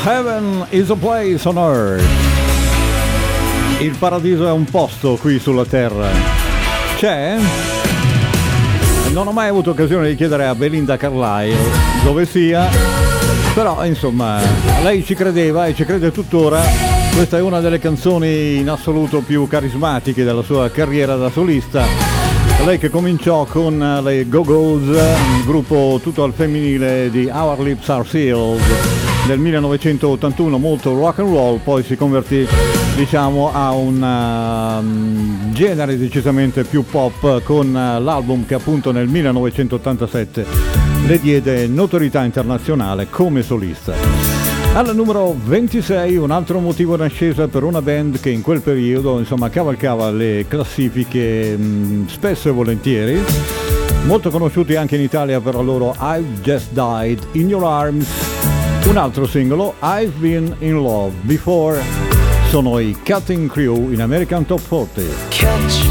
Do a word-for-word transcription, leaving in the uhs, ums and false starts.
Heaven is a place on earth. Il paradiso è un posto qui sulla terra. C'è? Non ho mai avuto occasione di chiedere a Belinda Carlisle dove sia, però insomma lei ci credeva e ci crede tuttora. Questa è una delle canzoni in assoluto più carismatiche della sua carriera da solista. Lei che cominciò con le Go-Go's, un gruppo tutto al femminile di Our Lips Are Sealed del millenovecentottantuno, molto rock and roll, poi si convertì diciamo a un um, genere decisamente più pop con uh, l'album che appunto nel millenovecentottantasette le diede notorietà internazionale come solista. Al numero ventisei un altro motivo d'ascesa per una band che in quel periodo insomma cavalcava le classifiche mh, spesso e volentieri, molto conosciuti anche in Italia per la loro I've Just Died in Your Arms. Un altro singolo, I've Been in Love Before, sono i Cutting Crew in American Top quaranta. Catch